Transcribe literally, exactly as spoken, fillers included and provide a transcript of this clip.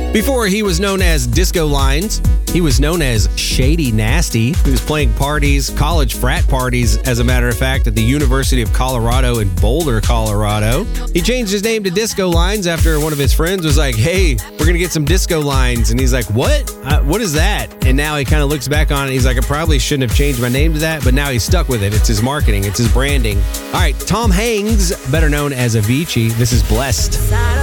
Before he was known as Disco Lines, he was known as Shady Nasty. He was playing parties, college frat parties, as a matter of fact, at the University of Colorado in Boulder, Colorado. He changed his name to Disco Lines after one of his friends was like, hey, we're going to get some disco lines. And he's like, what? Uh, what is that? And now he kind of looks back on it. He's like, I probably shouldn't have changed my name to that, but now he's stuck with it. It's his marketing. It's his branding. All right, Tom Hanks, better known as Avicii. This is Blessed.